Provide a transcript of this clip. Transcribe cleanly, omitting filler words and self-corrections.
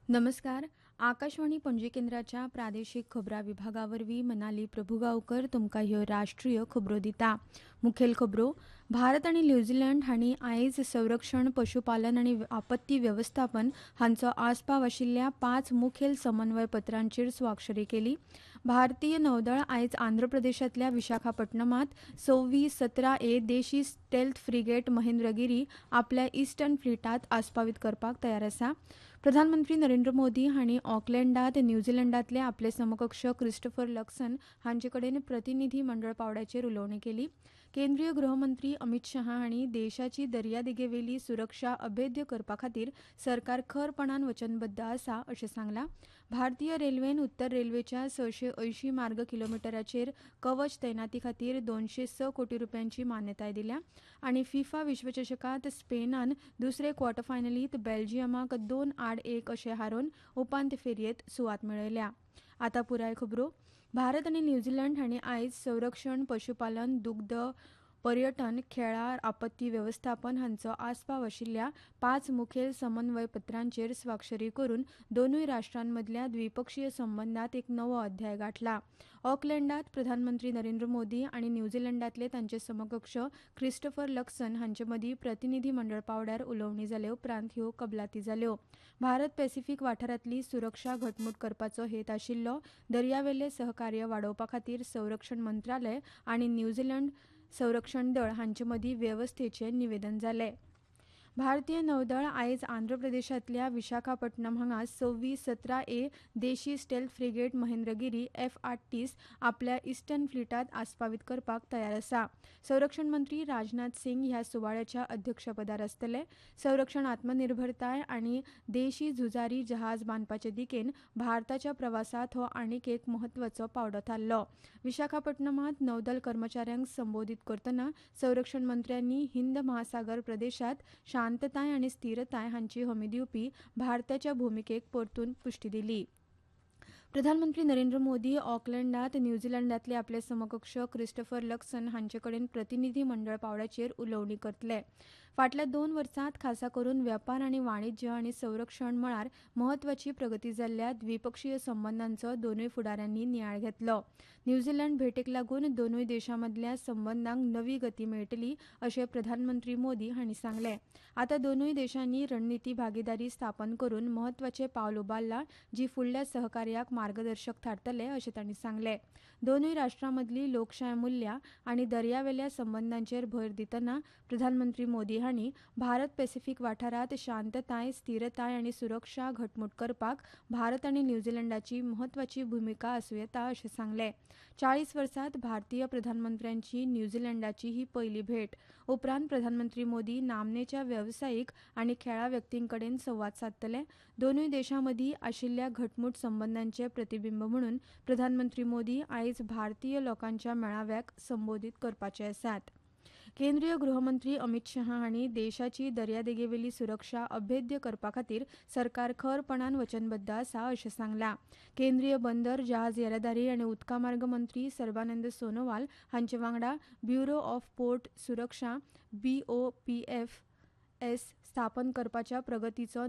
नमस्कार. आकाशवाणी पणजी केंद्राच्या प्रादेशीक खबरां विभागावरवीं मनाली प्रभुगांवकर तुमकां ह्यो राष्ट्रीय खबरो दिता. मुखेल खबरो. भारत आनी न्यूझीलंड हांणी आयज संरक्षण, पशुपालन आनी आपत्ती वेवस्थापन हांचो आस्पाव आशिल्ल्या 5 मुखेल समन्वय पत्रांचेर स्वाक्षरी केली. भारतीय नौदळ आयज आंध्र प्रदेशांतल्या विशाखापट्टणमांत 26-17A देशी स्टेल्थ फ्रिगेट महेंद्रगिरी आपल्या ईस्टर्न फ्लीटांत आस्पावीत करपाक तयार आसा. प्रधानमंत्री नरेंद्र मोदी हांणी ऑकलँडांत न्यूझीलंडांतले आपले समकक्ष क्रिस्टोफर लक्सन हांचे कडेन प्रतिनिधी मंडळ पावड्याचेर उलोवणी केली. केंद्रीय गृहमंत्री अमित शहा हांणी देशाची दर्यादेगेवेली सुरक्षा अभेद्य करपा खातीर सरकार खरपणान वचनबद्ध आसा अशें सांगलां. भारतीय रेल्वेन उत्तर रेल्वेच्या 680 मार्ग किलोमिटराचेर कवच तैनाती खातीर 206 कोटी रुपयांची मान्यताय दिल्या आनी फिफा विश्वचषकांत स्पेनान दुसरे क्वॉर्टर फायनलींत बेल्जियमाक 2-1 अशें हारोवन उपांत्य फेरयेंत सुवात मेळयल्या. आतां पुराय खबरो. भारत आनी न्यूझीलंड हांणी आयज संरक्षण, पशुपालन, दुग्ध, पर्यटन, खेळां, आपत्ती वेवस्थापन हांचो आस्पाव आशिल्ल्या 5 मुखेल समन्वय पत्रांचेर स्वाक्षरी करून दोनूय राष्ट्रांमदल्या द्विपक्षीय संबंदांत एक नवो अध्याय गांठला. ऑकलँडांत प्रधानमंत्री नरेंद्र मोदी आनी न्यूझीलंडांतले तांचे समकक्ष क्रिस्टोफर लक्सन हांचे मदीं प्रतिनिधी मंडळ पावड्यार उलोवणी जाले उपरांत ह्यो कबलाती जाल्यो. भारत पॅसिफीक वाठारांतली सुरक्षा घटमूट करपाचो हेत आशिल्लो दर्यावेले सहकार्य वाडोवपा खातीर संरक्षण मंत्रालय आनी न्यूझीलंड संरक्षण दळ हांचे मदीं वेवस्थेचें निवेदन जालें. भारतीय नौदळ आयज आंध्र प्रदेशांतल्या विशाखापट्टणम हांगा 26-17A देशी स्टेल्थ फ्रिगेट महेंद्रगिरी F-38 आपल्या ईस्टर्न फ्लीटांत आस्पावीत करपाक तयार आसा. संरक्षण मंत्री राजनाथ सिंग ह्या सुवाळ्याच्या अध्यक्षपदार आसतले. संरक्षण आत्मनिर्भरताय आनी देशी झुजारी जहाज बांदपाचे दिकेन भारताच्या प्रवासांत हो आनीक एक म्हत्वाचो पावडो थारलो. विशाखापट्टणमांत नौदल कर्मचाऱ्यांक संबोधीत करतना संरक्षण मंत्र्यांनी हिंद महासागर प्रदेशांत शांतताय आनी स्थिरताय हांची हमी दिवपी भारताच्या भुमिकेक परतून पुष्टी दिली. प्रधानमंत्री नरेंद्र मोदी ऑकलँडांत न्यूझीलंडांतले आपले समकक्ष क्रिस्टोफर लक्सन हांचे कडेन प्रतिनिधी मंडळ पावड्याचेर उलोवणी करतले. फाटल्या 2 वर्सांत खासा करून वेपार आनी वाणिज्य आनी संरक्षण मळार म्हत्वाची प्रगती जाल्ल्या द्विपक्षीय संबंदांचो दोनूय फुडाऱ्यांनी नियाळ घेतलो. न्यूझीलंड भेटेक लागून दोनूय देशांमदल्या संबंदांक नवी गती मेळटली अशें प्रधानमंत्री मोदी हांणी सांगलें. आतां दोनूय देशांनी रणनीती भागीदारी स्थापन करून म्हत्वाचें पावल उबारलां जी फुडल्या सहकार्याक मार्गदर्शक थारतले अशें तांणी सांगलें. दोनूय राष्ट्रांमदली लोकशाय मुल्यां आनी दर्यावेल्या संबंदांचेर भर दितना प्रधानमंत्री मोदी हांणी भारत पॅसिफीक वाठारांत शांतताय, स्थिरताय आनी सुरक्षा घटमूट करपाक भारत आनी न्यूझीलंडाची म्हत्वाची भुमिका आसूं येता अशें सांगलें. 40 वर्सांत भारतीय प्रधानमंत्र्यांची न्यूझीलंडाची ही पयली भेट. उपरांत प्रधानमंत्री मोदी नामनेच्या वेवसायीक आनी खेळां व्यक्तीं कडेन संवाद सादतले. दोनूय देशां मदीं आशिल्ल्या घटमूट संबंदांचें प्रतिबिंब म्हणून प्रधानमंत्री मोदी आयज भारतीय लोकांच्या मेळाव्याक संबोधीत करपाचे आसात. केंद्रीय गृहमंत्री अमित शहा हांणी देशाची दर्यादेगेवेली सुरक्षा अभेद्य करपा खातीर सरकार खरपणान वचनबद्ध आसा अशें सांगलां. केंद्रीय बंदर, जहाज येरादारी आनी उदका मार्ग मंत्री सर्बानंद सोनोवाल हांचे वांगडा ब्युरो ऑफ पोर्ट सुरक्षा BOPS स्थापन करपाच्या प्रगतीचो